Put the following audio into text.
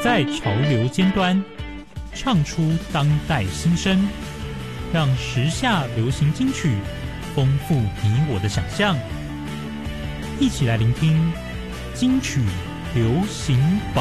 在潮流尖端，唱出当代新声，让时下流行金曲丰富你我的想象。一起来聆听金曲流行榜。